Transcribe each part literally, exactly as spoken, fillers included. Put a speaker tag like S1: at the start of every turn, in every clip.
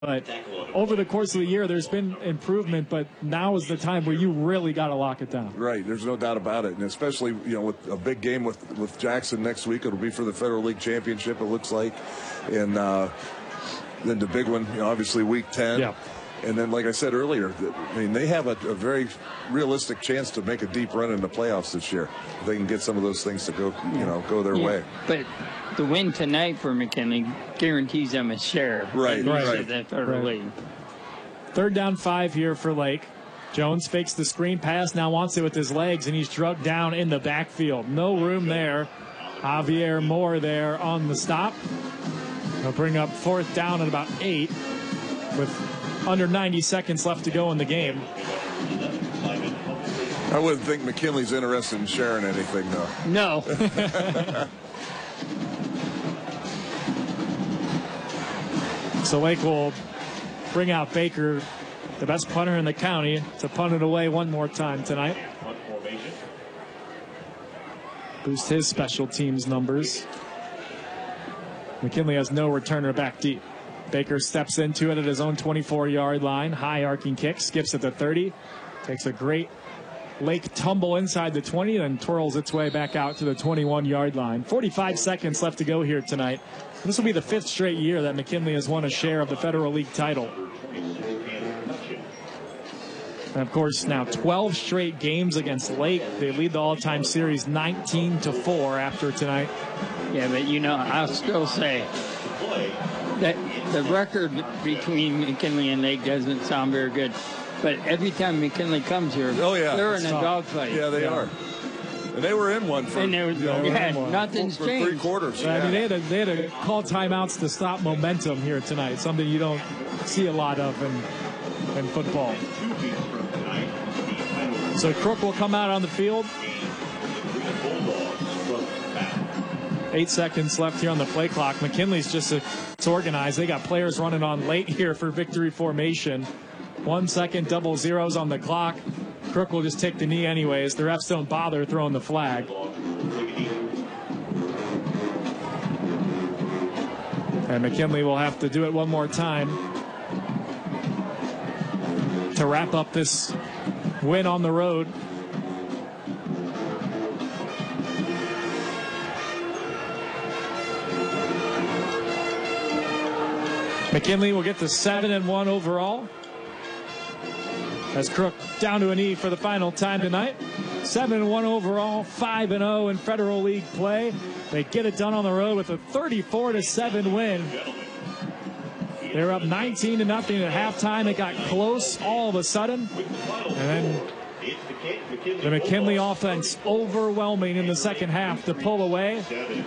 S1: But over the course of the year, there's been improvement, but now is the time where you really got to lock it down.
S2: Right. There's no doubt about it. And especially, you know, with a big game with, with Jackson next week, it'll be for the Federal League Championship, it looks like. And uh, then the big one, you know, obviously week ten.
S1: Yeah.
S2: And then, like I said earlier, I mean, they have a, a very realistic chance to make a deep run in the playoffs this year. If they can get some of those things to go, you know, go their
S3: yeah.
S2: way.
S3: But the win tonight for McKinley guarantees them a share.
S2: Right,
S3: right.
S2: right.
S3: Of the Federal
S1: right.
S3: League.
S1: Third down five here for Lake. Jones fakes the screen pass, now wants it with his legs, and he's drugged down in the backfield. No room there. Javier Moore there on the stop. They'll bring up fourth down at about eight with under ninety seconds left to go in the game.
S2: I wouldn't think McKinley's interested in sharing anything, though.
S3: No.
S1: So Lake will bring out Baker, the best punter in the county, to punt it away one more time tonight. Boost his special teams numbers. McKinley has no returner back deep. Baker steps into it at his own twenty-four-yard line. High arcing kick, skips at the thirty. Takes a great Lake tumble inside the twenty, then twirls its way back out to the twenty-one-yard line. forty-five seconds left to go here tonight. This will be the fifth straight year that McKinley has won a share of the Federal League title. And, of course, now twelve straight games against Lake. They lead the all-time series nineteen to four after tonight.
S3: Yeah, but, you know, I'll still say that the record between McKinley and Lake doesn't sound very good. But every time McKinley comes here,
S2: oh, yeah,
S3: they're in a
S1: tough.
S3: dogfight.
S2: Yeah, they yeah. are. And they were in one for,
S3: and they were,
S2: you know,
S3: yeah,
S1: one.
S3: nothing's
S2: for
S3: changed.
S2: three quarters.
S1: I
S2: yeah.
S1: mean, they had, to, they had to call timeouts to stop momentum here tonight, something you don't see a lot of in, in football. So Crook will come out on the field. Eight seconds left here on the play clock. McKinley's just a, it's organized. They got players running on late here for victory formation. One second, double zeros on the clock. Crook will just take the knee anyways. The refs don't bother throwing the flag. And McKinley will have to do it one more time to wrap up this win on the road. McKinley will get to seven and one overall. As Crook down to a knee for the final time tonight. seven and one overall, five and oh in Federal League play. They get it done on the road with a thirty-four to seven win. They're up nineteen to nothing at halftime. It got close all of a sudden. And then the McKinley offense overwhelming in the second half to pull away.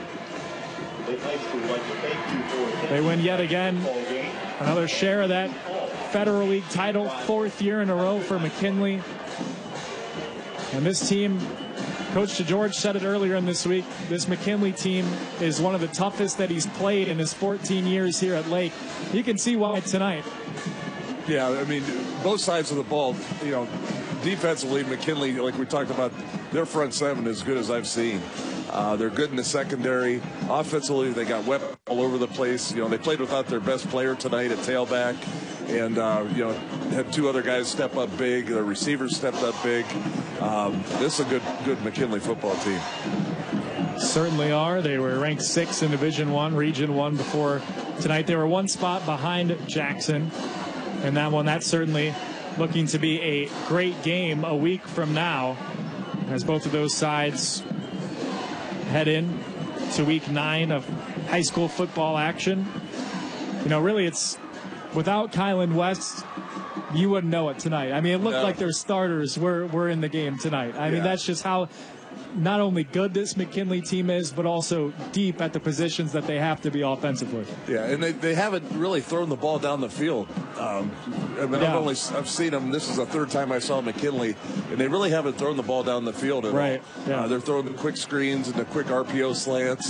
S1: They win yet again. Another share of that Federal League title, fourth year in a row for McKinley. And this team, Coach DeGeorge said it earlier in this week, this McKinley team is one of the toughest that he's played in his fourteen years here at Lake. You can see why tonight.
S2: Yeah, I mean, both sides of the ball, you know, defensively, McKinley, like we talked about, their front seven is as good as I've seen. Uh, they're good in the secondary. Offensively, they got weapons all over the place. You know, they played without their best player tonight at tailback. And, uh, you know, had two other guys step up big. The receivers stepped up big. Um, this is a good, good McKinley football team.
S1: Certainly are. They were ranked sixth in Division One, Region One before tonight. They were one spot behind Jackson. And that one, that's certainly looking to be a great game a week from now, as both of those sides head in to week nine of high school football action. You know, really, it's without Kylan West, you wouldn't know it tonight. I mean, it looked
S2: no.
S1: like their starters were, were in the game tonight. I yeah. mean, that's just how not only good this McKinley team is, but also deep at the positions that they have to be offensively.
S2: Yeah, and they, they haven't really thrown the ball down the field. Um, I mean, yeah. I've only I've seen them. This is the third time I saw McKinley, and they really haven't thrown the ball down the field at
S1: right.
S2: all.
S1: Yeah.
S2: Uh, they're throwing the quick screens and the quick R P O slants.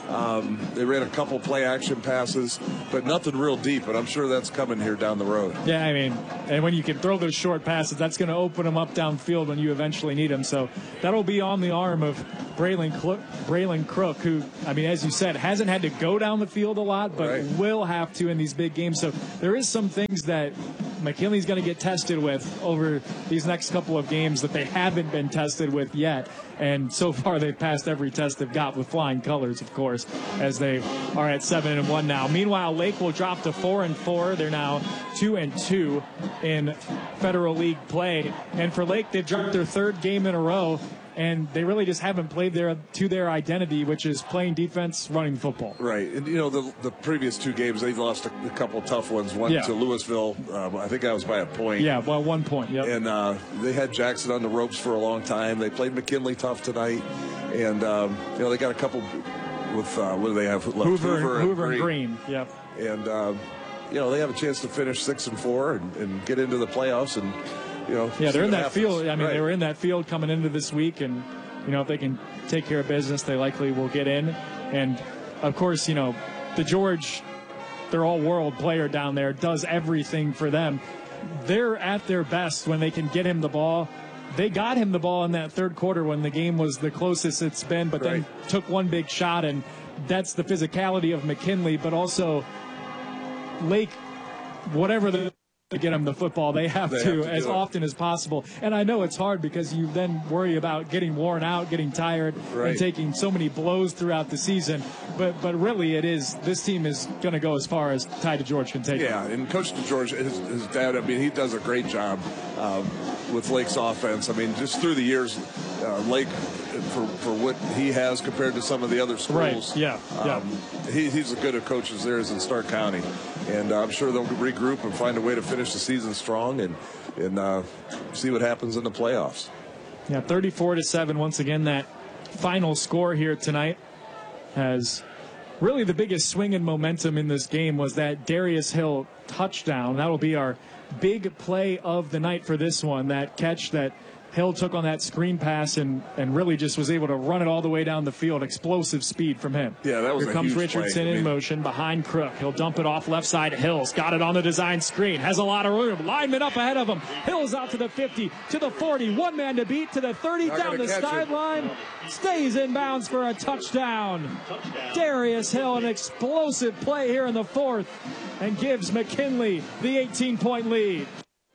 S2: Um, they ran a couple play action passes, but nothing real deep. And I'm sure that's coming here down the road.
S1: Yeah, I mean, and when you can throw those short passes, that's going to open them up downfield when you eventually need them. So that'll be on the arm of Braylon, Cl- Braylon Crook, who, I mean, as you said, hasn't had to go down the field a lot, but
S2: right.
S1: will have to in these big games. So there is some things that McKinley's going to get tested with over these next couple of games that they haven't been tested with yet. And so far, they've passed every test they've got with flying colors, of course, as they are at seven and one now. Meanwhile, Lake will drop to four and four. They're now two and two in Federal League play. And for Lake, they've dropped their third game in a row. And they really just haven't played their to their identity, which is playing defense, running football.
S2: Right. And, you know, the the previous two games, they've lost a, a couple tough ones. One
S1: yeah.
S2: to Louisville. Uh, I think that was by a point.
S1: Yeah, well, one point, yep.
S2: And uh, they had Jackson on the ropes for a long time. They played McKinley tough tonight. And, um, you know, they got a couple with, uh, what do they have left?
S1: Hoover, Hoover, and, Hoover
S2: and
S1: Green. Green. Yep.
S2: And, um, you know, they have a chance to finish six and four and, and get into the playoffs. And, you know,
S1: yeah, they're in that
S2: happens.
S1: field. I mean,
S2: right.
S1: they were in that field coming into this week. And, you know, if they can take care of business, they likely will get in. And, of course, you know, the George, their all-world player down there, does everything for them. They're at their best when they can get him the ball. They got him the ball in that third quarter when the game was the closest it's been, but
S2: right.
S1: then took one big shot, and that's the physicality of McKinley, but also Lake, whatever the to get them the football, they have
S2: they
S1: to,
S2: have to
S1: as often as possible. And I know it's hard because you then worry about getting worn out, getting tired,
S2: right.
S1: and taking so many blows throughout the season. But but really, it is this team is going to go as far as Ty DeGeorge can take.
S2: Yeah,
S1: them.
S2: and Coach DeGeorge, his, his dad, I mean, he does a great job um, with Lake's offense. I mean, just through the years, uh, Lake, for, for what he has compared to some of the other schools,
S1: right. yeah, yeah.
S2: Um, he, he's as good a coach as there is in Stark County. And uh, I'm sure they'll regroup and find a way to finish the season strong and and uh, see what happens in the playoffs.
S1: Yeah, thirty-four to seven. Once again, that final score here tonight has really the biggest swing in momentum in this game was that Darius Hill touchdown. That'll be our big play of the night for this one. That catch that Hill took on that screen pass and, and really just was able to run it all the way down the field. Explosive speed from him.
S2: Yeah, that was
S1: Here
S2: a
S1: comes
S2: huge
S1: Richardson
S2: play.
S1: in
S2: I mean,
S1: motion behind Crook. He'll dump it off left side. Hill's got it on the design screen. Has a lot of room. Lineman up ahead of him. Hill's out to the fifty, to the forty. One man to beat, to the thirty,
S2: Not
S1: down the sideline. Stays in bounds for a touchdown. touchdown. Darius Hill, an explosive play here in the fourth, and gives McKinley the eighteen-point lead.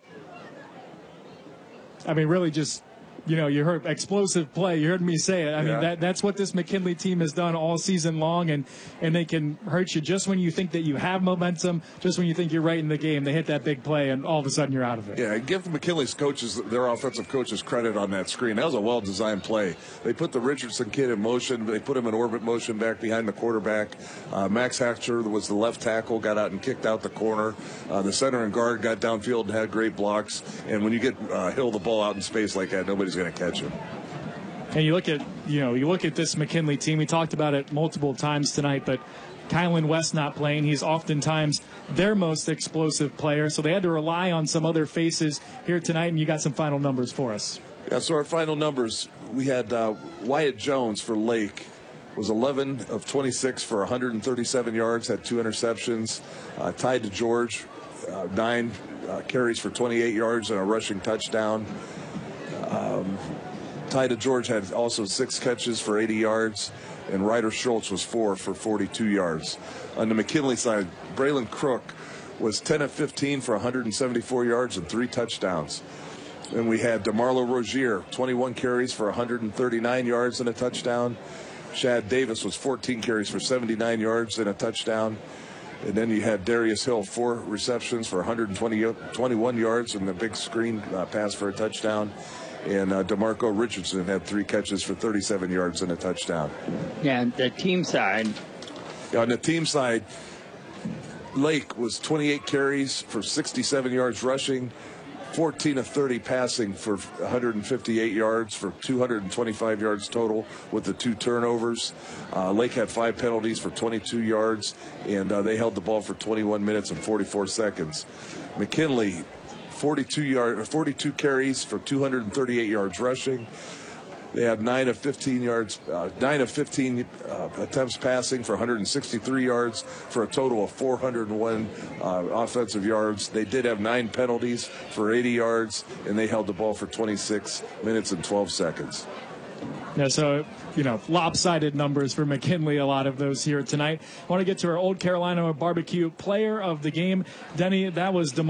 S1: I mean, really just... You know, you heard explosive play. You heard me say it. I
S2: yeah.
S1: mean, that that's what this McKinley team has done all season long, and, and they can hurt you just when you think that you have momentum, just when you think you're right in the game. They hit that big play, and all of a sudden you're out of it.
S2: Yeah, give McKinley's coaches, their offensive coaches, credit on that screen. That was a well-designed play. They put the Richardson kid in motion. They put him in orbit motion back behind the quarterback. Uh, Max Hatcher was the left tackle, got out and kicked out the corner. Uh, the center and guard got downfield and had great blocks. And when you get uh, Hill the ball out in space like that, nobody's going to catch him.
S1: And you look at, you know, you look at this McKinley team. We talked about it multiple times tonight, but Kylan West not playing. He's oftentimes their most explosive player, so they had to rely on some other faces here tonight, and you got some final numbers for us.
S2: Yeah, so our final numbers, we had uh, Wyatt Jones for Lake was eleven of twenty-six for one hundred thirty-seven yards, had two interceptions. Uh, Ty DeGeorge, uh, nine uh, carries for twenty-eight yards and a rushing touchdown. Um, Ty DeGeorge had also six catches for eighty yards, and Ryder Schultz was four for forty-two yards. On the McKinley side, Braylon Crook was ten of fifteen for one hundred seventy-four yards and three touchdowns. And we had DeMarlo Rozier, twenty-one carries for one hundred thirty-nine yards and a touchdown. Shad Davis was fourteen carries for seventy-nine yards and a touchdown. And then you had Darius Hill, four receptions for one hundred twenty-one yards and the big screen uh, pass for a touchdown. And uh, DeMarco Richardson had three catches for thirty-seven yards and a touchdown.
S3: Yeah, the team side.
S2: On the team side, Lake was twenty-eight carries for sixty-seven yards rushing, fourteen of thirty passing for one hundred fifty-eight yards for two hundred twenty-five yards total with the two turnovers. Uh, Lake had five penalties for twenty-two yards, and uh, they held the ball for twenty-one minutes and forty-four seconds. McKinley, forty-two, yard, forty-two carries for two hundred thirty-eight yards rushing, They had nine of fifteen yards, uh, nine of fifteen uh, attempts passing for one hundred sixty-three yards for a total of four hundred one uh, offensive yards. They did have nine penalties for eighty yards, and they held the ball for twenty-six minutes and twelve seconds.
S1: Yeah, so, you know, lopsided numbers for McKinley, a lot of those here tonight. I want to get to our Old Carolina Barbecue player of the game. Denny, that was DeMar.